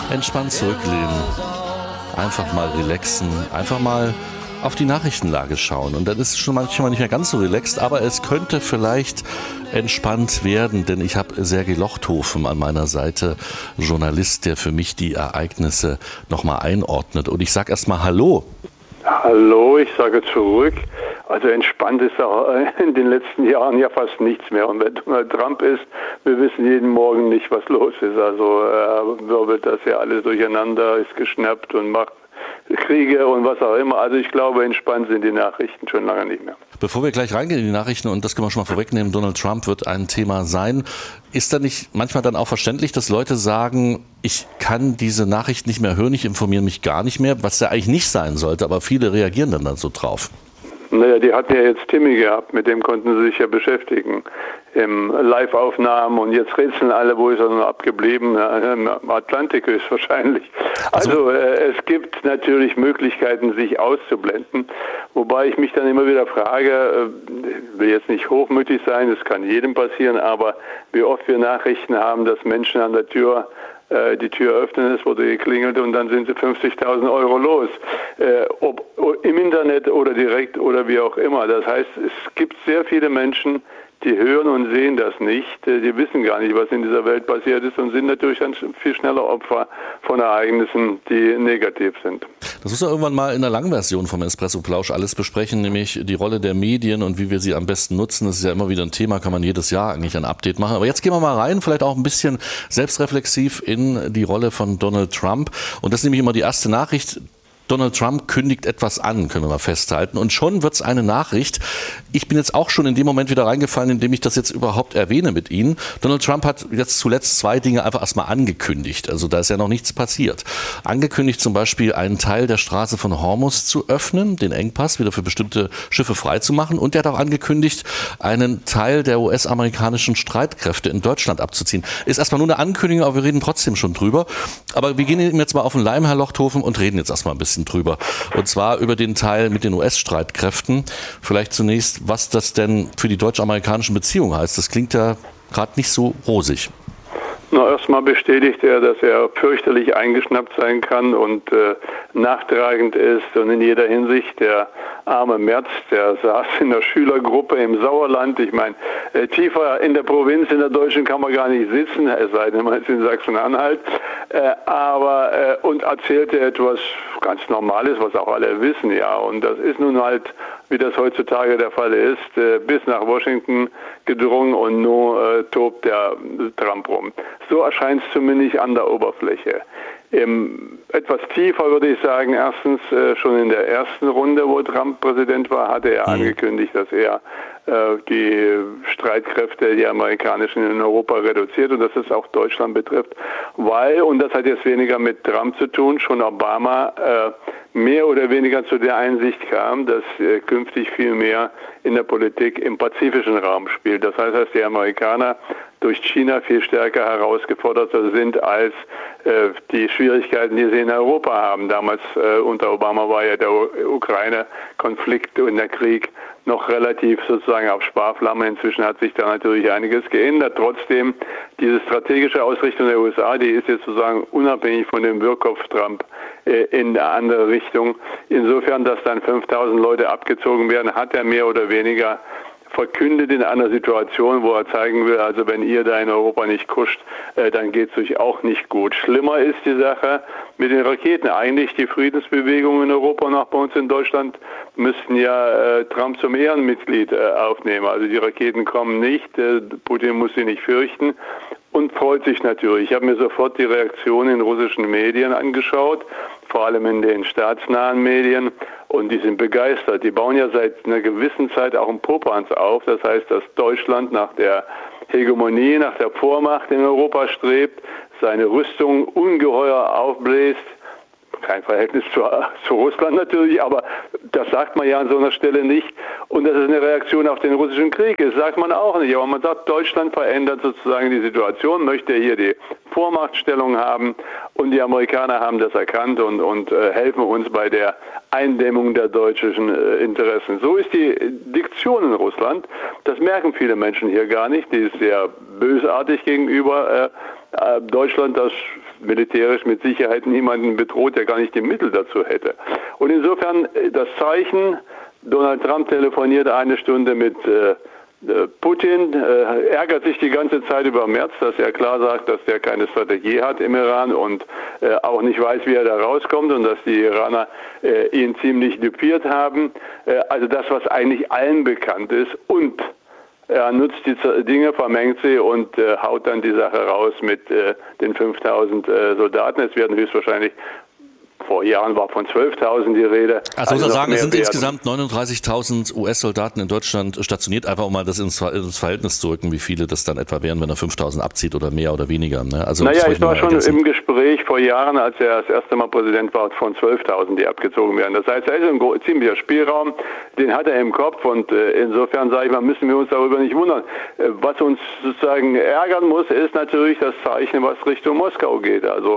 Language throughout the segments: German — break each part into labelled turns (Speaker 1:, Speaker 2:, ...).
Speaker 1: Entspannt zurücklehnen, einfach mal relaxen, einfach mal auf die Nachrichtenlage schauen. Und dann ist es schon manchmal nicht mehr ganz so relaxed, aber es könnte vielleicht entspannt werden, denn ich habe Sergej Lochthofen an meiner Seite, Journalist, der für mich die Ereignisse nochmal einordnet. Und ich sage erstmal Hallo.
Speaker 2: Hallo, ich sage zurück. Also entspannt ist auch in den letzten Jahren ja fast nichts mehr. Und wenn Donald Trump ist, wir wissen jeden Morgen nicht, was los ist. Also wirbelt das ja alles durcheinander, ist geschnappt und macht Kriege und was auch immer. Also ich glaube, entspannt sind die Nachrichten schon lange nicht mehr.
Speaker 1: Bevor wir gleich reingehen in die Nachrichten, und das können wir schon mal vorwegnehmen, Donald Trump wird ein Thema sein. Ist da nicht manchmal dann auch verständlich, dass Leute sagen, ich kann diese Nachrichten nicht mehr hören, ich informiere mich gar nicht mehr, was ja eigentlich nicht sein sollte, aber viele reagieren dann so drauf?
Speaker 2: Naja, die hatten ja jetzt Timmy gehabt, mit dem konnten sie sich ja beschäftigen. Live-Aufnahmen und jetzt rätseln alle, wo ist er noch abgeblieben? Im Atlantik höchstwahrscheinlich. Also es gibt natürlich Möglichkeiten, sich auszublenden, wobei ich mich dann immer wieder frage, will jetzt nicht hochmütig sein, das kann jedem passieren, aber wie oft wir Nachrichten haben, dass Menschen an der Tür die Tür öffnen, es wurde geklingelt und dann sind sie 50.000 Euro los. Ob im Internet oder direkt oder wie auch immer. Das heißt, es gibt sehr viele Menschen, die hören und sehen das nicht. Die wissen gar nicht, was in dieser Welt passiert ist und sind natürlich dann viel schneller Opfer von Ereignissen, die negativ sind.
Speaker 1: Das muss ja irgendwann mal in der Langversion vom Espresso-Plausch alles besprechen, nämlich die Rolle der Medien und wie wir sie am besten nutzen. Das ist ja immer wieder ein Thema, kann man jedes Jahr eigentlich ein Update machen. Aber jetzt gehen wir mal rein, vielleicht auch ein bisschen selbstreflexiv in die Rolle von Donald Trump. Und das ist nämlich immer die erste Nachricht. Donald Trump kündigt etwas an, können wir mal festhalten. Und schon wird's eine Nachricht. Ich bin jetzt auch schon in dem Moment wieder reingefallen, in dem ich das jetzt überhaupt erwähne mit Ihnen. Donald Trump hat jetzt zuletzt zwei Dinge einfach erstmal angekündigt. Also da ist ja noch nichts passiert. Angekündigt zum Beispiel, einen Teil der Straße von Hormuz zu öffnen, den Engpass wieder für bestimmte Schiffe freizumachen. Und er hat auch angekündigt, einen Teil der US-amerikanischen Streitkräfte in Deutschland abzuziehen. Ist erstmal nur eine Ankündigung, aber wir reden trotzdem schon drüber. Aber wir gehen ihm jetzt mal auf den Leim, Herr Lochthofen, und reden jetzt erstmal ein bisschen drüber. Und zwar über den Teil mit den US-Streitkräften. Vielleicht zunächst, was das denn für die deutsch-amerikanischen Beziehungen heißt. Das klingt ja gerade nicht so rosig.
Speaker 2: Na, erstmal bestätigt er, dass er fürchterlich eingeschnappt sein kann und nachtragend ist und in jeder Hinsicht. Der arme Merz, der saß in der Schülergruppe im Sauerland. Ich meine, tiefer in der Provinz, in der Deutschen, kann man gar nicht sitzen, es sei denn, man ist in Sachsen-Anhalt. Und erzählte etwas ganz Normales, was auch alle wissen, ja. Und das ist nun halt, wie das heutzutage der Fall ist, bis nach Washington gedrungen und nun tobt der Trump rum. So erscheint es zumindest an der Oberfläche. Etwas tiefer würde ich sagen, erstens schon in der ersten Runde, wo Trump Präsident war, hatte er angekündigt, dass er die Streitkräfte, die amerikanischen, in Europa reduziert und dass es auch Deutschland betrifft, weil, und das hat jetzt weniger mit Trump zu tun, schon Obama mehr oder weniger zu der Einsicht kam, dass künftig viel mehr in der Politik im pazifischen Raum spielt. Das heißt, dass die Amerikaner durch China viel stärker herausgefordert sind als die Schwierigkeiten, die sie in Europa haben. Damals unter Obama war ja der Ukraine-Konflikt und der Krieg noch relativ sozusagen auf Sparflamme. Inzwischen hat sich da natürlich einiges geändert. Trotzdem, diese strategische Ausrichtung der USA, die ist jetzt sozusagen unabhängig von dem Wirrkopf Trump in eine andere Richtung. Insofern, dass dann 5.000 Leute abgezogen werden, hat er mehr oder weniger verkündet in einer Situation, wo er zeigen will, also wenn ihr da in Europa nicht kuscht, dann geht es euch auch nicht gut. Schlimmer ist die Sache mit den Raketen. Eigentlich die Friedensbewegung in Europa und auch bei uns in Deutschland müssten ja Trump zum Ehrenmitglied aufnehmen. Also die Raketen kommen nicht, Putin muss sie nicht fürchten. Und freut sich natürlich. Ich habe mir sofort die Reaktion in russischen Medien angeschaut, vor allem in den staatsnahen Medien, und die sind begeistert. Die bauen ja seit einer gewissen Zeit auch einen Popanz auf. Das heißt, dass Deutschland nach der Hegemonie, nach der Vormacht in Europa strebt, seine Rüstung ungeheuer aufbläst. Kein Verhältnis zu Russland natürlich, aber das sagt man ja an so einer Stelle nicht. Und das ist eine Reaktion auf den russischen Krieg. Das sagt man auch nicht. Aber man sagt, Deutschland verändert sozusagen die Situation, möchte hier die Vormachtstellung haben. Und die Amerikaner haben das erkannt und helfen uns bei der Eindämmung der deutschen Interessen. So ist die Diktion in Russland. Das merken viele Menschen hier gar nicht. Die ist sehr bösartig gegenüber Deutschland, das militärisch mit Sicherheit niemanden bedroht, der gar nicht die Mittel dazu hätte. Und insofern das Zeichen, Donald Trump telefoniert eine Stunde mit Putin, ärgert sich die ganze Zeit über Merz, dass er klar sagt, dass der keine Strategie hat im Iran und auch nicht weiß, wie er da rauskommt und dass die Iraner ihn ziemlich düpiert haben. Also das, was eigentlich allen bekannt ist, und er nutzt die Dinge, vermengt sie und haut dann die Sache raus mit den 5000 Soldaten. Es werden höchstwahrscheinlich, vor Jahren war von 12.000 die Rede.
Speaker 1: Also soll sagen, es sind insgesamt 39.000 US-Soldaten in Deutschland stationiert, einfach um mal das ins Verhältnis zu rücken, wie viele das dann etwa wären, wenn er 5.000 abzieht oder mehr oder weniger. Ne? Also
Speaker 2: naja, ich war schon im Gespräch vor Jahren, als er das erste Mal Präsident war, von 12.000, die abgezogen werden. Das heißt, da ist ein ziemlicher Spielraum, den hat er im Kopf und insofern sage ich mal, müssen wir uns darüber nicht wundern. Was uns sozusagen ärgern muss, ist natürlich das Zeichen, was Richtung Moskau geht. Also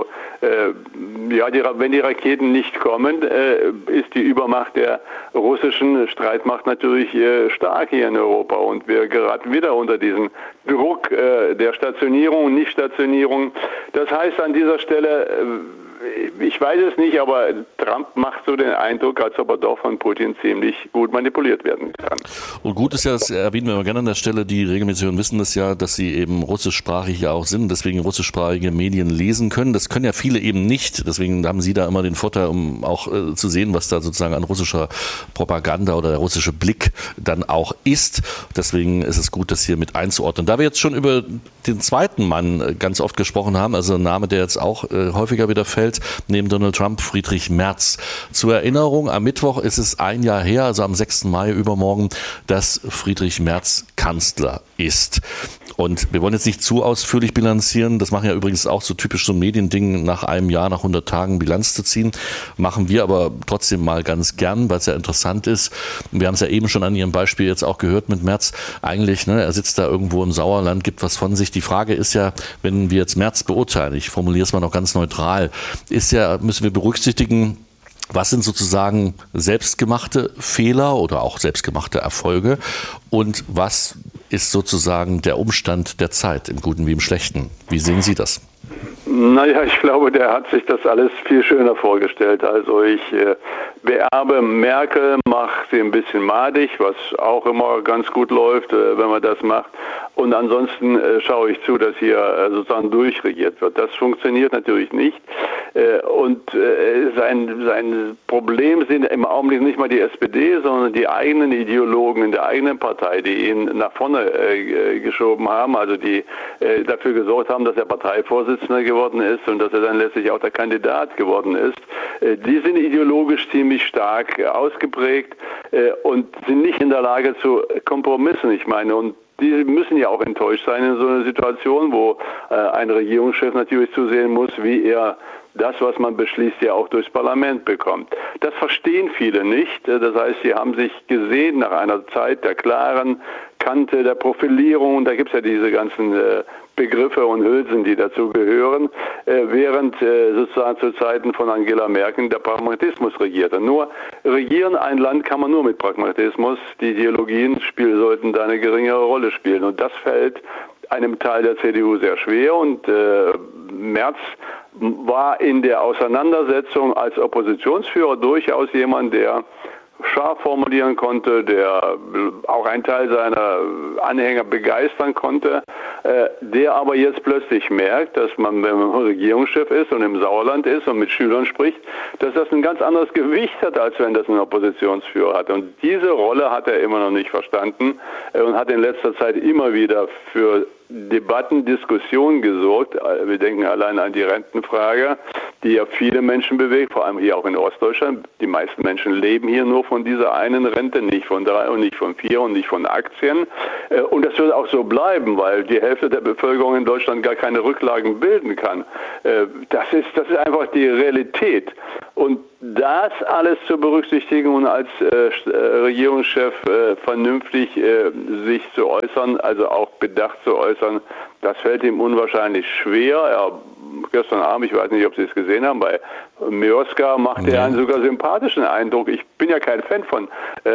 Speaker 2: wenn die Raketen nicht kommen, ist die Übermacht der russischen Streitmacht natürlich stark hier in Europa und wir geraten wieder unter diesen Druck der Stationierung und Nichtstationierung. Das heißt an dieser Stelle, ich weiß es nicht, aber Trump macht so den Eindruck, als ob er doch von Putin ziemlich gut manipuliert werden kann.
Speaker 1: Und gut ist ja, das erwähnen wir immer gerne an der Stelle, die regelmäßig wissen das ja, dass sie eben russischsprachig ja auch sind, deswegen russischsprachige Medien lesen können. Das können ja viele eben nicht, deswegen haben Sie da immer den Vorteil, um auch zu sehen, was da sozusagen an russischer Propaganda oder der russische Blick dann auch ist. Deswegen ist es gut, das hier mit einzuordnen. Da wir jetzt schon über den zweiten Mann ganz oft gesprochen haben, also ein Name, der jetzt auch häufiger wieder fällt, neben Donald Trump, Friedrich Merz. Zur Erinnerung, am Mittwoch ist es ein Jahr her, also am 6. Mai übermorgen, dass Friedrich Merz Kanzler ist. Und wir wollen jetzt nicht zu ausführlich bilanzieren, das machen ja übrigens auch so typisch so ein Mediending, nach einem Jahr, nach 100 Tagen Bilanz zu ziehen, machen wir aber trotzdem mal ganz gern, weil es ja interessant ist. Wir haben es ja eben schon an Ihrem Beispiel jetzt auch gehört mit Merz, eigentlich, ne, er sitzt da irgendwo im Sauerland, gibt was von sich. Die Frage ist ja, wenn wir jetzt Merz beurteilen, ich formuliere es mal noch ganz neutral, müssen wir berücksichtigen, was sind sozusagen selbstgemachte Fehler oder auch selbstgemachte Erfolge und was ist sozusagen der Umstand der Zeit, im Guten wie im Schlechten? Wie sehen Sie das?
Speaker 2: Naja, ich glaube, der hat sich das alles viel schöner vorgestellt. Also ich beerbe Merkel, mache sie ein bisschen madig, was auch immer ganz gut läuft, wenn man das macht. Und ansonsten schaue ich zu, dass hier sozusagen durchregiert wird. Das funktioniert natürlich nicht. Und sein Problem sind im Augenblick nicht mal die SPD, sondern die eigenen Ideologen in der eigenen Partei, die ihn nach vorne geschoben haben, also die dafür gesorgt haben, dass er Parteivorsitzender geworden ist und dass er dann letztlich auch der Kandidat geworden ist. Die sind ideologisch ziemlich stark ausgeprägt und sind nicht in der Lage zu Kompromissen. Ich meine, und die müssen ja auch enttäuscht sein in so einer Situation, wo ein Regierungschef natürlich zusehen muss, wie er das, was man beschließt, ja auch durchs Parlament bekommt. Das verstehen viele nicht. Das heißt, sie haben sich gesehen nach einer Zeit der klaren Kante, der Profilierung. Da gibt es ja diese ganzen Begriffe und Hülsen, die dazu gehören, während sozusagen zu Zeiten von Angela Merkel der Pragmatismus regierte. Nur regieren ein Land kann man nur mit Pragmatismus. Die Ideologien sollten da eine geringere Rolle spielen. Und das fällt einem Teil der CDU sehr schwer. Und Merz war in der Auseinandersetzung als Oppositionsführer durchaus jemand, der scharf formulieren konnte, der auch einen Teil seiner Anhänger begeistern konnte, der aber jetzt plötzlich merkt, dass man, wenn man Regierungschef ist und im Sauerland ist und mit Schülern spricht, dass das ein ganz anderes Gewicht hat, als wenn das ein Oppositionsführer hat. Und diese Rolle hat er immer noch nicht verstanden und hat in letzter Zeit immer wieder für Debatten, Diskussionen gesorgt. Wir denken allein an die Rentenfrage, die ja viele Menschen bewegt, vor allem hier auch in Ostdeutschland. Die meisten Menschen leben hier nur von dieser einen Rente, nicht von 3 und nicht von 4 und nicht von Aktien. Und das wird auch so bleiben, weil die Hälfte der Bevölkerung in Deutschland gar keine Rücklagen bilden kann. Das ist einfach die Realität. Und das alles zu berücksichtigen und als Regierungschef vernünftig sich zu äußern, also auch bedacht zu äußern, das fällt ihm unwahrscheinlich schwer. Er gestern Abend, ich weiß nicht, ob Sie es gesehen haben, bei Mioska macht er einen sogar sympathischen Eindruck. Ich bin ja kein Fan von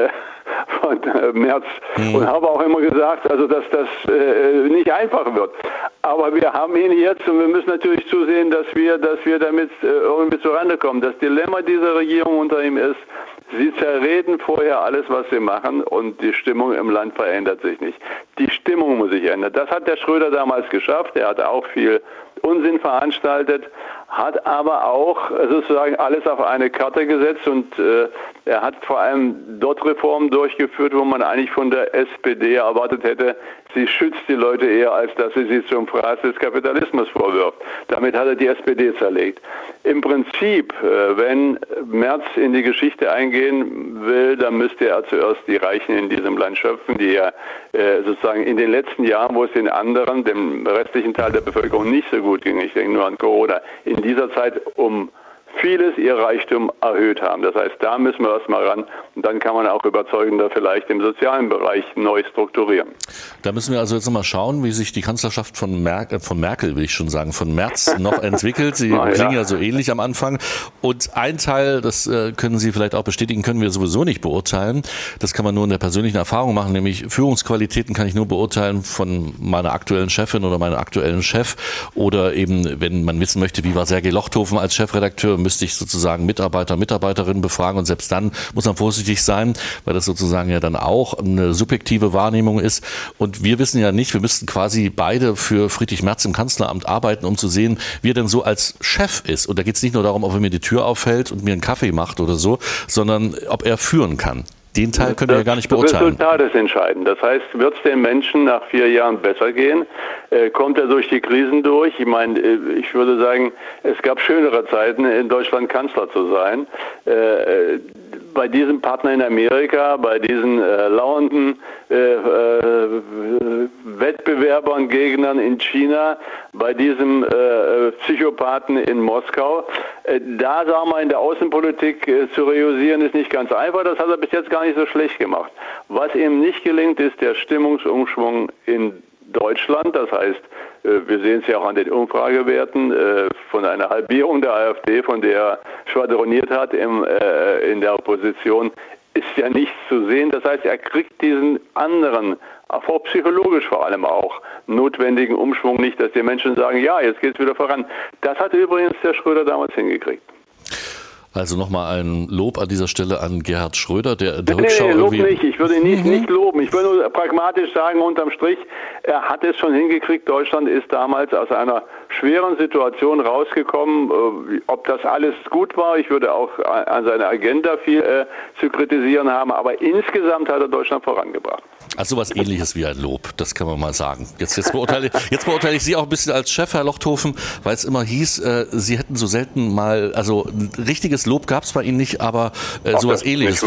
Speaker 2: Merz und habe auch immer gesagt, also dass das nicht einfach wird. Aber wir haben ihn jetzt und wir müssen natürlich zusehen, dass wir damit irgendwie zurande kommen. Das Dilemma dieser Regierung unter ihm ist, sie zerreden vorher alles, was sie machen, und die Stimmung im Land verändert sich nicht. Die Stimmung muss sich ändern. Das hat der Schröder damals geschafft. Er hat auch viel Unsinn veranstaltet, hat aber auch sozusagen alles auf eine Karte gesetzt und er hat vor allem dort Reformen durchgeführt, wo man eigentlich von der SPD erwartet hätte, sie schützt die Leute eher, als dass sie zum Fraß des Kapitalismus vorwirft. Damit hat er die SPD zerlegt. Im Prinzip, wenn Merz in die Geschichte eingehen will, dann müsste er zuerst die Reichen in diesem Land schöpfen, die er sozusagen in den letzten Jahren, wo es den anderen, dem restlichen Teil der Bevölkerung nicht so gut ging, ich denke nur an Corona, in dieser Zeit um vieles ihr Reichtum erhöht haben. Das heißt, da müssen wir erstmal ran und dann kann man auch überzeugender vielleicht im sozialen Bereich neu strukturieren.
Speaker 1: Da müssen wir also jetzt nochmal schauen, wie sich die Kanzlerschaft von Merkel, will ich schon sagen, von Merz noch entwickelt. Sie klingen ja so ähnlich am Anfang. Und ein Teil, das können Sie vielleicht auch bestätigen, können wir sowieso nicht beurteilen. Das kann man nur in der persönlichen Erfahrung machen, nämlich Führungsqualitäten kann ich nur beurteilen von meiner aktuellen Chefin oder meinem aktuellen Chef. Oder eben, wenn man wissen möchte, wie war Sergei Lochthofen als Chefredakteur, müsste ich sozusagen Mitarbeiterinnen befragen und selbst dann muss man vorsichtig sein, weil das sozusagen ja dann auch eine subjektive Wahrnehmung ist. Und wir wissen ja nicht, wir müssten quasi beide für Friedrich Merz im Kanzleramt arbeiten, um zu sehen, wie er denn so als Chef ist. Und da geht es nicht nur darum, ob er mir die Tür aufhält und mir einen Kaffee macht oder so, sondern ob er führen kann. Den Teil können wir ja gar nicht beurteilen.
Speaker 2: Das Resultat ist entscheidend. Das heißt, wird es den Menschen nach 4 Jahren besser gehen? Kommt er durch die Krisen durch? Ich meine, ich würde sagen, es gab schönere Zeiten, in Deutschland Kanzler zu sein. Bei diesem Partner in Amerika, bei diesen lauernden Wettbewerbern, Gegnern in China, bei diesem Psychopathen in Moskau, da sagen wir in der Außenpolitik zu reüssieren, ist nicht ganz einfach. Das hat er bis jetzt gar nicht so schlecht gemacht. Was ihm nicht gelingt, ist der Stimmungsumschwung in Deutschland. Das heißt, wir sehen es ja auch an den Umfragewerten von einer Halbierung der AfD, von der er schwadroniert hat in der Opposition, ist ja nichts zu sehen. Das heißt, er kriegt diesen anderen, auch psychologisch vor allem auch, notwendigen Umschwung nicht, dass die Menschen sagen, ja, jetzt geht es wieder voran. Das hat übrigens der Schröder damals hingekriegt.
Speaker 1: Also nochmal ein Lob an dieser Stelle an Gerhard Schröder, der
Speaker 2: Nee, Lob nicht. Ich würde ihn nicht loben. Ich würde nur pragmatisch sagen, unterm Strich, er hat es schon hingekriegt. Deutschland ist damals aus einer schweren Situation rausgekommen. Ob das alles gut war, ich würde auch an seiner Agenda viel zu kritisieren haben, aber insgesamt hat er Deutschland vorangebracht.
Speaker 1: Also sowas Ähnliches wie ein Lob, das kann man mal sagen. Jetzt beurteile ich Sie auch ein bisschen als Chef, Herr Lochthofen, weil es immer hieß, Sie hätten so selten mal, also ein richtiges Lob gab es bei Ihnen nicht, aber sowas Ähnliches wie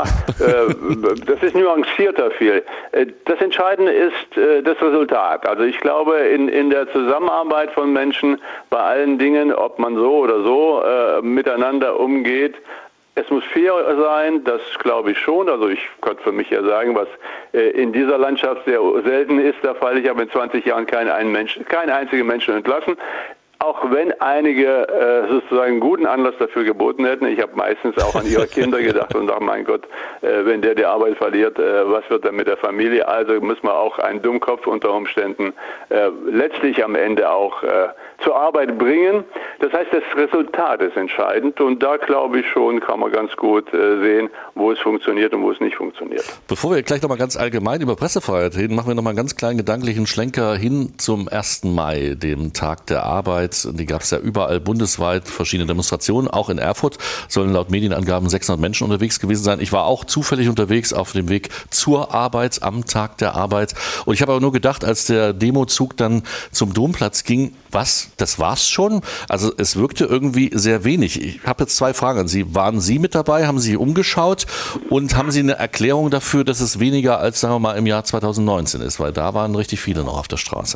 Speaker 1: Lob.
Speaker 2: Das ist nuancierter viel. Das Entscheidende ist das Resultat. Also ich glaube, in der Zusammenarbeit von Menschen bei allen Dingen, ob man so oder so miteinander umgeht, es muss fair sein, das glaube ich schon. Also ich könnte für mich ja sagen, was in dieser Landschaft sehr selten ist der Fall. Ich habe in 20 Jahren keinen einzigen Menschen entlassen. Auch wenn einige sozusagen guten Anlass dafür geboten hätten. Ich habe meistens auch an ihre Kinder gedacht und dachte, mein Gott, wenn der die Arbeit verliert, was wird dann mit der Familie? Also müssen wir auch einen Dummkopf unter Umständen letztlich am Ende auch zur Arbeit bringen. Das heißt, das Resultat ist entscheidend und da glaube ich schon, kann man ganz gut sehen, wo es funktioniert und wo es nicht funktioniert.
Speaker 1: Bevor wir gleich nochmal ganz allgemein über Pressefreiheit reden, machen wir nochmal einen ganz kleinen gedanklichen Schlenker hin zum 1. Mai, dem Tag der Arbeit. Die gab es ja überall bundesweit, verschiedene Demonstrationen, auch in Erfurt sollen laut Medienangaben 600 Menschen unterwegs gewesen sein. Ich war auch zufällig unterwegs auf dem Weg zur Arbeit, am Tag der Arbeit. Und ich habe aber nur gedacht, als der Demozug dann zum Domplatz ging, das war's schon? Also es wirkte irgendwie sehr wenig. Ich habe jetzt 2 Fragen an Sie. Waren Sie mit dabei? Haben Sie sich umgeschaut? Und haben Sie eine Erklärung dafür, dass es weniger als, sagen wir mal, im Jahr 2019 ist? Weil da waren richtig viele noch auf der Straße.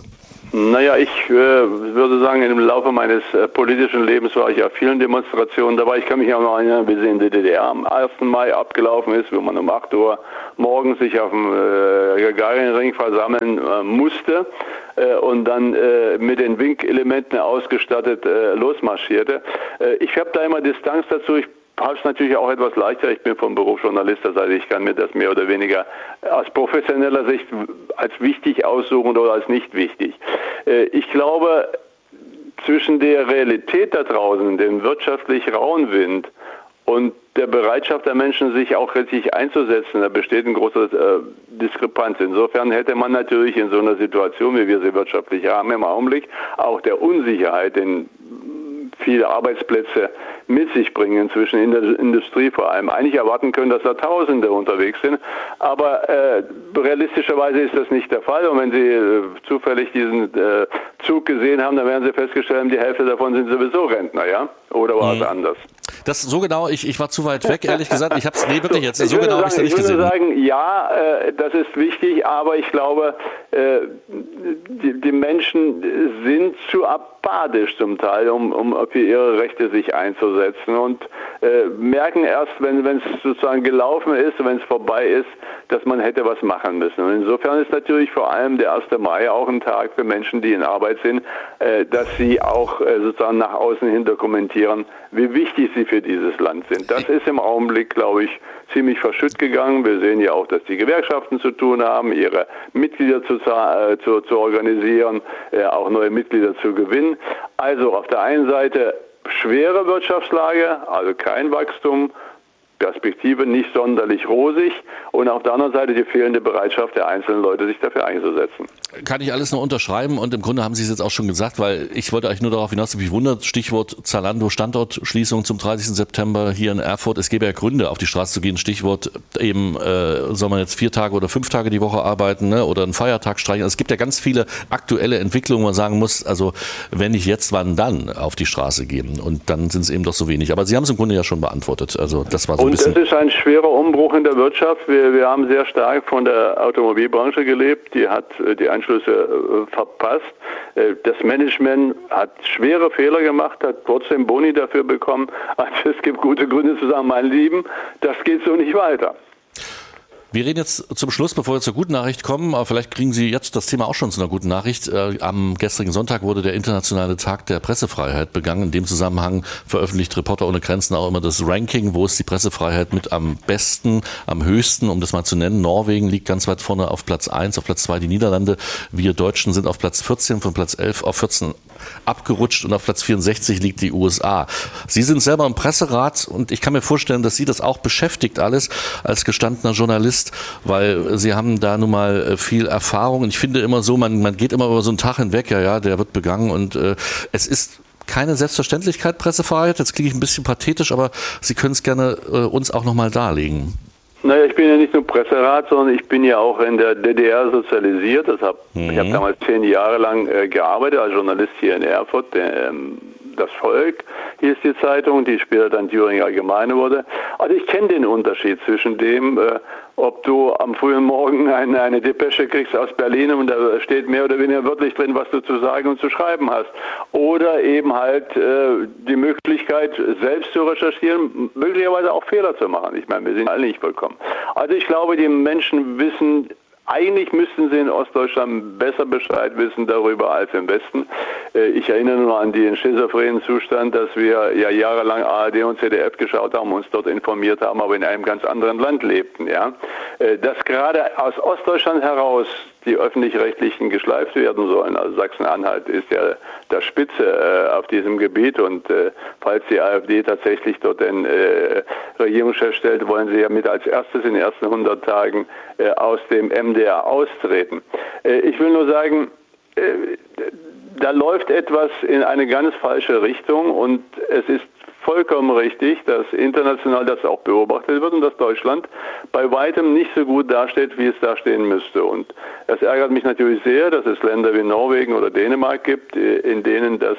Speaker 2: Naja, ich würde sagen, im Laufe meines politischen Lebens war ich auf vielen Demonstrationen dabei. Ich kann mich auch noch erinnern, wie sie in der DDR am 1. Mai abgelaufen ist, wo man um 8 Uhr morgens sich auf dem Gagarin-Ring versammeln musste und dann mit den Winkelementen ausgestattet losmarschierte. Ich habe da immer Distanz dazu. Ich habe es natürlich auch etwas leichter. Ich bin vom Beruf Journalist, das heißt, ich kann mir das mehr oder weniger aus professioneller Sicht als wichtig aussuchen oder als nicht wichtig. Ich glaube, zwischen der Realität da draußen, dem wirtschaftlich rauen Wind und der Bereitschaft der Menschen, sich auch richtig einzusetzen, da besteht eine große Diskrepanz. Insofern hätte man natürlich in so einer Situation, wie wir sie wirtschaftlich haben im Augenblick, auch der Unsicherheit, den viele Arbeitsplätze mit sich bringen, inzwischen in der Industrie vor allem, eigentlich erwarten können, dass da Tausende unterwegs sind. Aber realistischerweise ist das nicht der Fall. Und wenn Sie zufällig diesen Zug gesehen haben, dann werden Sie festgestellt haben, die Hälfte davon sind sowieso Rentner, ja? Oder war es anders?
Speaker 1: Das so genau, ich war zu weit weg, ehrlich gesagt. Ich habe es wirklich jetzt so genau habe ich es nicht gesehen.
Speaker 2: Ich würde sagen, ja, das ist wichtig, aber ich glaube, die Menschen sind zu apathisch zum Teil, um für ihre Rechte sich einzusetzen und merken erst, wenn es sozusagen gelaufen ist, wenn es vorbei ist, dass man hätte was machen müssen. Und insofern ist natürlich vor allem der 1. Mai auch ein Tag für Menschen, die in Arbeit sind, dass sie auch sozusagen nach außen hin dokumentieren, wie wichtig sie für dieses Land sind. Das ist im Augenblick, glaube ich, ziemlich verschütt gegangen. Wir sehen ja auch, dass die Gewerkschaften zu tun haben, ihre Mitglieder zu organisieren, auch neue Mitglieder zu gewinnen. Also auf der einen Seite schwere Wirtschaftslage, also kein Wachstum, Perspektive nicht sonderlich rosig und auf der anderen Seite die fehlende Bereitschaft der einzelnen Leute, sich dafür einzusetzen.
Speaker 1: Kann ich alles nur unterschreiben und im Grunde haben Sie es jetzt auch schon gesagt, weil ich wollte eigentlich nur darauf hinaus, mich wundert, Stichwort Zalando Standortschließung zum 30. September hier in Erfurt. Es gäbe ja Gründe, auf die Straße zu gehen. Stichwort eben, soll man jetzt 4 Tage oder 5 Tage die Woche arbeiten, ne? Oder einen Feiertag streichen. Also es gibt ja ganz viele aktuelle Entwicklungen, wo man sagen muss, also wenn nicht jetzt, wann dann auf die Straße gehen? Und dann sind es eben doch so wenig. Aber Sie haben es im Grunde ja schon beantwortet. Also das war so. Und
Speaker 2: das ist ein schwerer Umbruch in der Wirtschaft. Wir haben sehr stark von der Automobilbranche gelebt. Die hat die Anschlüsse verpasst. Das Management hat schwere Fehler gemacht, hat trotzdem Boni dafür bekommen. Also es gibt gute Gründe zu sagen, mein Lieben, das geht so nicht weiter.
Speaker 1: Wir reden jetzt zum Schluss, bevor wir zur guten Nachricht kommen, aber vielleicht kriegen Sie jetzt das Thema auch schon zu einer guten Nachricht. Am gestrigen Sonntag wurde der internationale Tag der Pressefreiheit begangen. In dem Zusammenhang veröffentlicht Reporter ohne Grenzen auch immer das Ranking, wo ist die Pressefreiheit mit am besten, am höchsten, um das mal zu nennen. Norwegen liegt ganz weit vorne auf Platz 1, auf Platz 2 die Niederlande. Wir Deutschen sind auf Platz 14, von Platz 11 auf 14 abgerutscht und auf Platz 64 liegt die USA. Sie sind selber im Presserat und ich kann mir vorstellen, dass Sie das auch beschäftigt alles als gestandener Journalist, weil Sie haben da nun mal viel Erfahrung. Und ich finde immer so, man geht immer über so einen Tag hinweg, ja, der wird begangen und es ist keine Selbstverständlichkeit, Pressefreiheit. Jetzt klinge ich ein bisschen pathetisch, aber Sie können es gerne uns auch nochmal darlegen.
Speaker 2: Naja, ich bin ja nicht nur Presserat, sondern ich bin ja auch in der DDR sozialisiert. Ich habe damals 10 Jahre lang gearbeitet als Journalist hier in Erfurt. Das Volk hieß die Zeitung, die später dann Thüringer Allgemeine wurde. Also ich kenne den Unterschied zwischen dem, ob du am frühen Morgen eine Depesche kriegst aus Berlin und da steht mehr oder weniger wörtlich drin, was du zu sagen und zu schreiben hast. Oder eben halt die Möglichkeit, selbst zu recherchieren, möglicherweise auch Fehler zu machen. Ich meine, wir sind alle nicht vollkommen. Also ich glaube, die Menschen wissen, eigentlich müssten sie in Ostdeutschland besser Bescheid wissen darüber als im Westen. Ich erinnere nur an den schizophrenen Zustand, dass wir ja jahrelang ARD und ZDF geschaut haben, uns dort informiert haben, aber in einem ganz anderen Land lebten. Ja? Dass gerade aus Ostdeutschland heraus die Öffentlich-Rechtlichen geschleift werden sollen. Also Sachsen-Anhalt ist ja der Spitze auf diesem Gebiet und falls die AfD tatsächlich dort den Regierungschef stellt, wollen sie ja mit als erstes in den ersten 100 Tagen aus dem MDR austreten. Ich will nur sagen, da läuft etwas in eine ganz falsche Richtung und es ist vollkommen richtig, dass international das auch beobachtet wird und dass Deutschland bei weitem nicht so gut dasteht, wie es dastehen müsste. Und es ärgert mich natürlich sehr, dass es Länder wie Norwegen oder Dänemark gibt, in denen das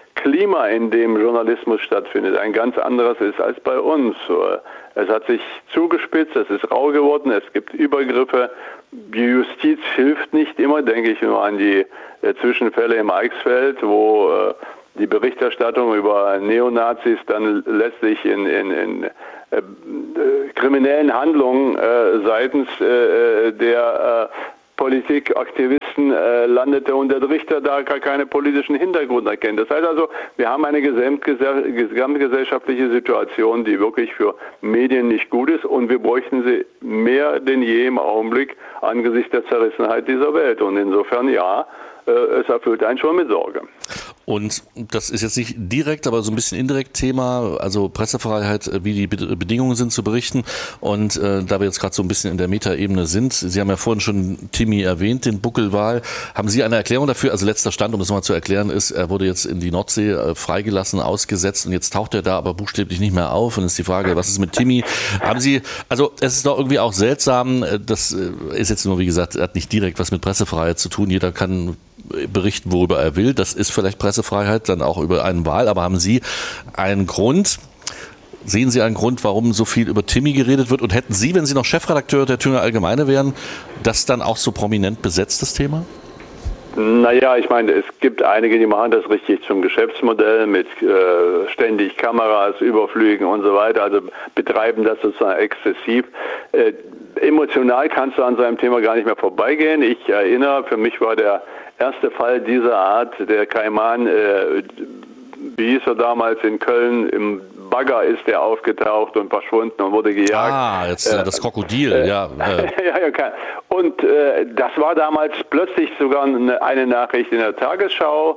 Speaker 2: Klima, in dem Journalismus stattfindet, ein ganz anderes ist als bei uns. Es hat sich zugespitzt, es ist rau geworden, es gibt Übergriffe. Die Justiz hilft nicht immer, denke ich nur an die Zwischenfälle im Eichsfeld, wo die Berichterstattung über Neonazis dann letztlich in kriminellen Handlungen seitens der Politikaktivisten landete und der Richter da gar keine politischen Hintergrund erkennt. Das heißt also, wir haben eine gesamtgesellschaftliche Situation, die wirklich für Medien nicht gut ist und wir bräuchten sie mehr denn je im Augenblick angesichts der Zerrissenheit dieser Welt. Und insofern ja, es erfüllt einen schon mit Sorge.
Speaker 1: Und das ist jetzt nicht direkt, aber so ein bisschen indirekt Thema, also Pressefreiheit, wie die Bedingungen sind zu berichten. Und da wir jetzt gerade so ein bisschen in der Metaebene sind, Sie haben ja vorhin schon Timmy erwähnt, den Buckelwal. Haben Sie eine Erklärung dafür? Also letzter Stand, um das mal zu erklären, ist, er wurde jetzt in die Nordsee freigelassen, ausgesetzt und jetzt taucht er da aber buchstäblich nicht mehr auf. Und ist die Frage, was ist mit Timmy? Haben Sie, also es ist doch irgendwie auch seltsam, das ist jetzt nur, wie gesagt, hat nicht direkt was mit Pressefreiheit zu tun. Jeder kann berichten, worüber er will. Das ist vielleicht Pressefreiheit, dann auch über einen Wahl. Aber haben Sie einen Grund, sehen Sie einen Grund, warum so viel über Timmy geredet wird? Und hätten Sie, wenn Sie noch Chefredakteur der Thüringer Allgemeine wären, das dann auch so prominent besetzt, das Thema?
Speaker 2: Naja, ich meine, es gibt einige, die machen das richtig zum Geschäftsmodell mit ständig Kameras, Überflügen und so weiter, also betreiben das sozusagen exzessiv. Emotional kannst du an seinem Thema gar nicht mehr vorbeigehen. Ich erinnere, für mich war der erste Fall dieser Art, der Kaiman, wie hieß er damals in Köln, im Bagger ist er aufgetaucht und verschwunden und wurde gejagt.
Speaker 1: Ah, jetzt das Krokodil, ja.
Speaker 2: Ja. Und das war damals plötzlich sogar eine Nachricht in der Tagesschau.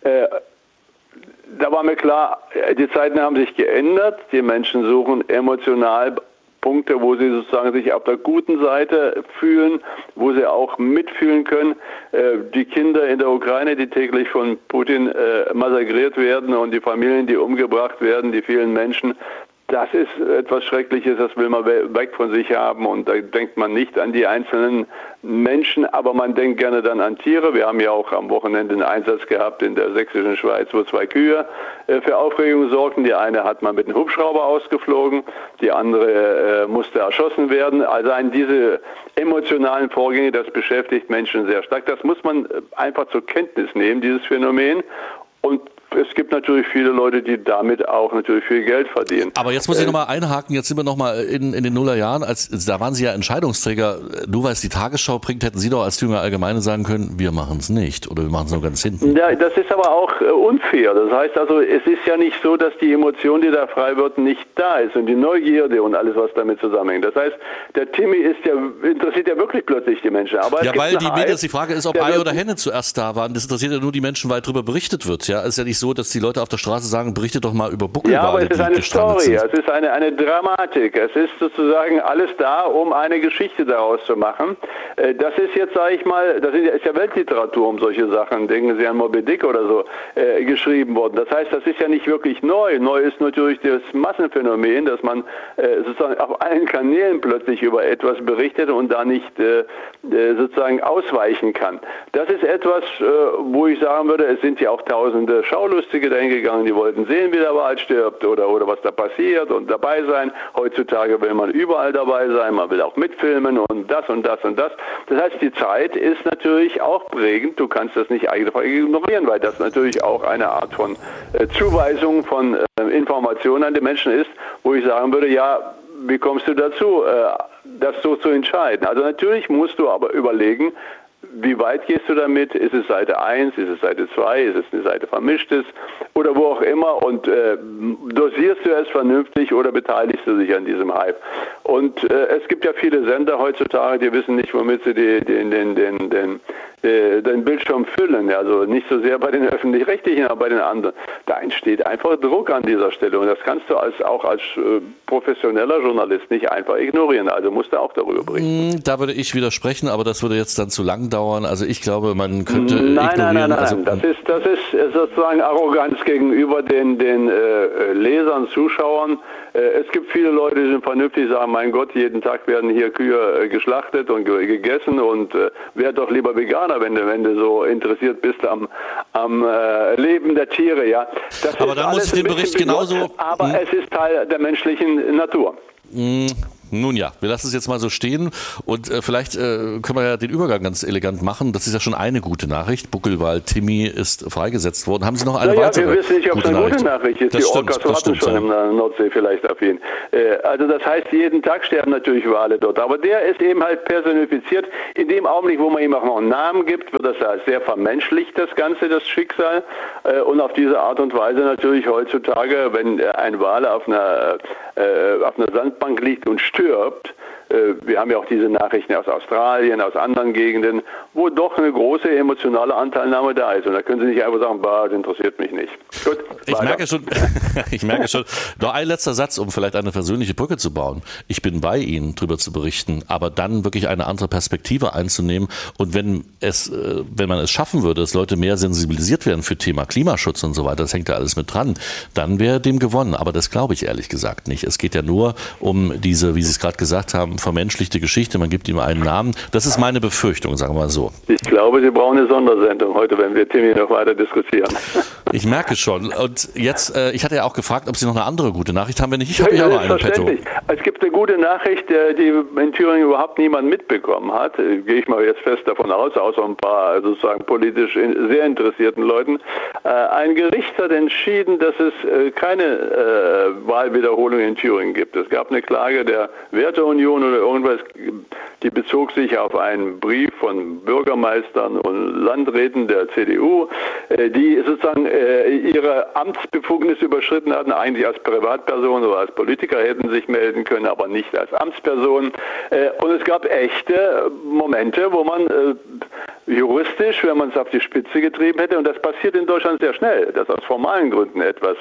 Speaker 2: Da war mir klar, die Zeiten haben sich geändert. Die Menschen suchen emotional Punkte, wo sie sozusagen sich auf der guten Seite fühlen, wo sie auch mitfühlen können. Die Kinder in der Ukraine, die täglich von Putin massakriert werden und die Familien, die umgebracht werden, die vielen Menschen, das ist etwas Schreckliches, das will man weg von sich haben und da denkt man nicht an die einzelnen Menschen, aber man denkt gerne dann an Tiere. Wir haben ja auch am Wochenende einen Einsatz gehabt in der sächsischen Schweiz, wo 2 Kühe für Aufregung sorgten. Die eine hat man mit einem Hubschrauber ausgeflogen, die andere musste erschossen werden. Also diese emotionalen Vorgänge, das beschäftigt Menschen sehr stark. Das muss man einfach zur Kenntnis nehmen, dieses Phänomen. Und es gibt natürlich viele Leute, die damit auch natürlich viel Geld verdienen.
Speaker 1: Aber jetzt muss ich nochmal einhaken, jetzt sind wir nochmal in den Nullerjahren, da waren Sie ja Entscheidungsträger, nur weil es die Tagesschau bringt, hätten Sie doch als Thüringer Allgemeine sagen können, wir machen es nicht oder wir machen es nur ganz hinten.
Speaker 2: Ja, das ist aber auch unfair. Das heißt also, es ist ja nicht so, dass die Emotion, die da frei wird, nicht da ist und die Neugierde und alles, was damit zusammenhängt. Das heißt, der Timmy interessiert ja wirklich plötzlich die Menschen. Aber
Speaker 1: ja, weil die Frage ist, ob Ei oder Henne zuerst da waren. Das interessiert ja nur die Menschen, weil darüber berichtet wird. Ja, ist ja nicht so, dass die Leute auf der Straße sagen, berichtet doch mal über Buckelwale.
Speaker 2: Ja, aber es ist eine Story, es ist eine Dramatik. Es ist sozusagen alles da, um eine Geschichte daraus zu machen. Das ist jetzt, sage ich mal, das ist ja Weltliteratur um solche Sachen. Denken Sie an Moby Dick oder so, geschrieben worden. Das heißt, das ist ja nicht wirklich neu. Neu ist natürlich das Massenphänomen, dass man sozusagen auf allen Kanälen plötzlich über etwas berichtet und da nicht sozusagen ausweichen kann. Das ist etwas, wo ich sagen würde, es sind ja auch tausende Schaulustige dahin gegangen, die wollten sehen, wie der Wal stirbt oder was da passiert und dabei sein. Heutzutage will man überall dabei sein, man will auch mitfilmen und das und das und das. Das heißt, die Zeit ist natürlich auch prägend. Du kannst das nicht einfach ignorieren, weil das natürlich auch eine Art von Zuweisung von Informationen an die Menschen ist, wo ich sagen würde, ja, wie kommst du dazu, das so zu entscheiden? Also natürlich musst du aber überlegen, wie weit gehst du damit? Ist es Seite 1, ist es Seite 2, ist es eine Seite Vermischtes oder wo auch immer und dosierst du es vernünftig oder beteiligst du dich an diesem Hype? Und es gibt ja viele Sender heutzutage, die wissen nicht, womit sie den Bildschirm füllen, also nicht so sehr bei den Öffentlich-Rechtlichen, aber bei den anderen. Da entsteht einfach Druck an dieser Stelle und das kannst du auch als professioneller Journalist nicht einfach ignorieren, also musst du auch darüber berichten.
Speaker 1: Da würde ich widersprechen, aber das würde jetzt dann zu lang dauern, also ich glaube, man könnte
Speaker 2: Nein, also, das ist sozusagen Arroganz gegenüber den Lesern, Zuschauern. Es gibt viele Leute, die sind vernünftig, sagen, mein Gott, jeden Tag werden hier Kühe geschlachtet und gegessen und wäre doch lieber Veganer Veganer, wenn du so interessiert bist am Leben der Tiere, ja. Das
Speaker 1: aber dann muss ich den Bericht genauso...
Speaker 2: Aber es ist Teil der menschlichen Natur.
Speaker 1: Nun ja, wir lassen es jetzt mal so stehen und vielleicht können wir ja den Übergang ganz elegant machen. Das ist ja schon eine gute Nachricht. Buckelwal Timmy ist freigesetzt worden. Haben Sie noch eine weitere
Speaker 2: wir wissen nicht, ob es eine gute Nachricht ist.
Speaker 1: Das
Speaker 2: die
Speaker 1: stimmt,
Speaker 2: Orcas warten schon in der Nordsee vielleicht auf ihn. Also das heißt, jeden Tag sterben natürlich Wale dort. Aber der ist eben halt personifiziert. In dem Augenblick, wo man ihm auch noch einen Namen gibt, wird das sehr vermenschlicht, das Ganze, das Schicksal. Und auf diese Art und Weise natürlich heutzutage, wenn ein Wal auf einer Sandbank liegt und stirbt, wir haben ja auch diese Nachrichten aus Australien, aus anderen Gegenden, wo doch eine große emotionale Anteilnahme da ist. Und da können Sie nicht einfach sagen, das interessiert mich nicht. Gut,
Speaker 1: ich merke schon. Noch ein letzter Satz, um vielleicht eine versöhnliche Brücke zu bauen. Ich bin bei Ihnen, darüber zu berichten, aber dann wirklich eine andere Perspektive einzunehmen. Und wenn man es schaffen würde, dass Leute mehr sensibilisiert werden für Thema Klimaschutz und so weiter, das hängt da alles mit dran, dann wäre dem gewonnen. Aber das glaube ich ehrlich gesagt nicht. Es geht ja nur um diese, wie Sie es gerade gesagt haben, vermenschlichte Geschichte, man gibt ihm einen Namen. Das ist meine Befürchtung, sagen wir mal so.
Speaker 2: Ich glaube, Sie brauchen eine Sondersendung heute, wenn wir Timmy noch weiter diskutieren.
Speaker 1: Ich merke schon. Und jetzt, ich hatte ja auch gefragt, ob Sie noch eine andere gute Nachricht haben. Wenn nicht, ich habe ja noch eine, Petto.
Speaker 2: Es gibt eine gute Nachricht, die in Thüringen überhaupt niemand mitbekommen hat. Gehe ich mal jetzt fest davon aus, außer ein paar sozusagen politisch sehr interessierten Leuten. Ein Gericht hat entschieden, dass es keine Wahlwiederholung in Thüringen gibt. Es gab eine Klage der Werteunion oder irgendwas, die bezog sich auf einen Brief von Bürgermeistern und Landräten der CDU, die sozusagen ihre Amtsbefugnis überschritten hatten, eigentlich als Privatperson oder als Politiker hätten sich melden können, aber nicht als Amtsperson. Und es gab echte Momente, wo man juristisch, wenn man es auf die Spitze getrieben hätte, und das passiert in Deutschland sehr schnell, dass aus formalen Gründen etwas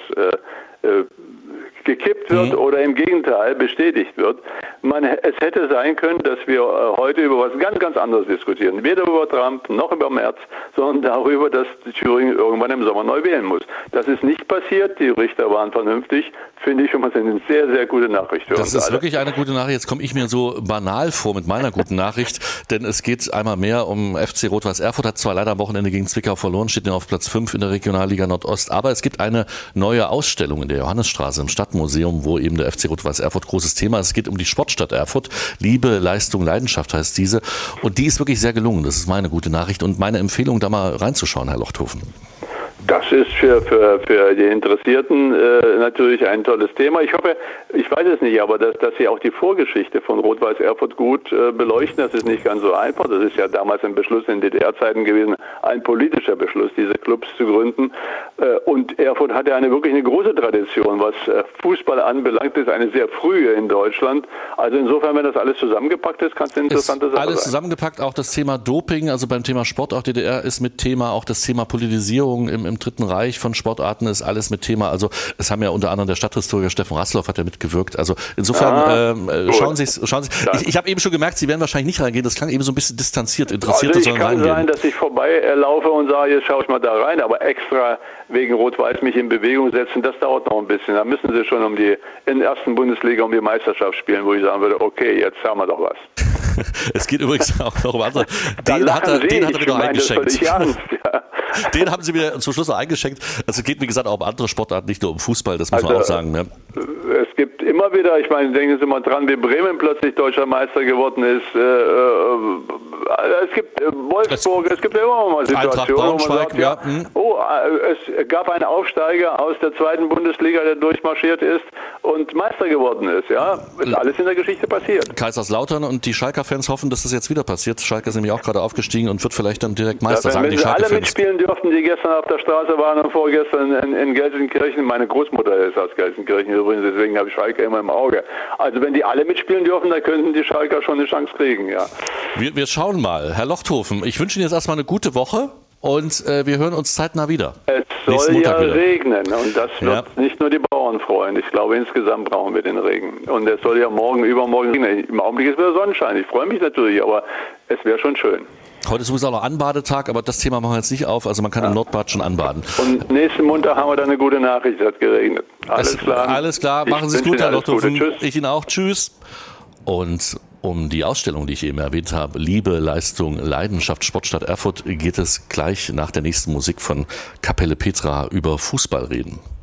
Speaker 2: gekippt wird oder im Gegenteil bestätigt wird. Es hätte sein können, dass wir heute über was ganz, ganz anderes diskutieren. Weder über Trump noch über Merz, sondern darüber, dass Thüringen irgendwann im Sommer neu wählen muss. Das ist nicht passiert. Die Richter waren vernünftig. Finde ich schon mal eine sehr, sehr gute Nachricht für uns alle.
Speaker 1: Das ist wirklich eine gute Nachricht. Jetzt komme ich mir so banal vor mit meiner guten Nachricht, denn es geht einmal mehr um FC Rot-Weiß Erfurt, hat zwar leider am Wochenende gegen Zwickau verloren, steht auf Platz 5 in der Regionalliga Nordost, aber es gibt eine neue Ausstellung in der Johannesstraße im Stadtmuseum, wo eben der FC Rot-Weiß Erfurt großes Thema ist. Es geht um die Sportstadt Erfurt. Liebe, Leistung, Leidenschaft heißt diese. Und die ist wirklich sehr gelungen. Das ist meine gute Nachricht und meine Empfehlung, da mal reinzuschauen, Herr Lochthofen.
Speaker 2: Das ist für die Interessierten natürlich ein tolles Thema. Ich hoffe, ich weiß es nicht, aber dass Sie auch die Vorgeschichte von Rot-Weiß Erfurt gut beleuchten, das ist nicht ganz so einfach. Das ist ja damals ein Beschluss in DDR-Zeiten gewesen, ein politischer Beschluss, diese Clubs zu gründen. Und Erfurt hat ja wirklich eine große Tradition, was Fußball anbelangt, ist eine sehr frühe in Deutschland. Also insofern, wenn das alles zusammengepackt ist, kann es eine interessante Sache sein.
Speaker 1: Alles zusammengepackt, auch das Thema Doping, also beim Thema Sport, auch DDR ist mit Thema, auch das Thema Politisierung im Dritten Reich von Sportarten ist alles mit Thema. Also es haben ja unter anderem der Stadthistoriker Steffen Rassloff hat ja mitgewirkt. Also insofern schauen Sie. Ich habe eben schon gemerkt, Sie werden wahrscheinlich nicht reingehen. Das klang eben so ein bisschen distanziert, interessiert.
Speaker 2: Also es kann sein, dass ich vorbeilaufe und sage, jetzt schaue ich mal da rein, aber extra wegen Rot-Weiß mich in Bewegung setzen, das dauert noch ein bisschen. Da müssen Sie schon in der ersten Bundesliga um die Meisterschaft spielen, wo ich sagen würde, okay, jetzt haben wir doch was.
Speaker 1: Es geht übrigens auch noch um andere. Den hat er mir noch eingeschenkt. Den haben Sie mir zum Schluss noch eingeschenkt. Also es geht, wie gesagt, auch um andere Sportarten, nicht nur um Fußball, das muss man auch sagen. Ne?
Speaker 2: Es gibt immer wieder, ich meine, denken Sie mal dran, wie Bremen plötzlich deutscher Meister geworden ist. Es gibt Wolfsburg, es gibt immer mal Situationen, wo man sagt, es gab einen Aufsteiger aus der zweiten Bundesliga, der durchmarschiert ist und Meister geworden ist. Ja, ist alles in der Geschichte passiert.
Speaker 1: Kaiserslautern und die Schalker-Fans hoffen, dass das jetzt wieder passiert. Schalke ist nämlich auch gerade aufgestiegen und wird vielleicht dann direkt Meister, sagen die Schalke-Fans.
Speaker 2: Alle mitspielen dürften, die gestern auf der Straße waren und vorgestern in Gelsenkirchen. Meine Großmutter ist aus Gelsenkirchen übrigens, deswegen habe ich Schalke immer im Auge. Also wenn die alle mitspielen dürfen, dann könnten die Schalker schon eine Chance kriegen, ja.
Speaker 1: Wir schauen mal. Herr Lochthofen, ich wünsche Ihnen jetzt erstmal eine gute Woche und wir hören uns zeitnau wieder.
Speaker 2: Es soll ja regnen und das wird nicht nur die Bauern freuen. Ich glaube, insgesamt brauchen wir den Regen. Und es soll ja morgen, übermorgen regnen. Im Augenblick ist wieder Sonnenschein. Ich freue mich natürlich, aber es wäre schon schön.
Speaker 1: Heute ist sowieso auch noch Anbadetag, aber das Thema machen wir jetzt nicht auf. Also man kann im Nordbad schon anbaden.
Speaker 2: Und nächsten Montag haben wir dann eine gute Nachricht, es hat geregnet. Alles klar.
Speaker 1: Alles klar, machen Sie es gut, Herr Lochthofen. Ich Ihnen auch. Tschüss. Und Um die Ausstellung, die ich eben erwähnt habe, Liebe, Leistung, Leidenschaft, Sportstadt Erfurt, geht es gleich nach der nächsten Musik von Kapelle Petra über Fußball reden.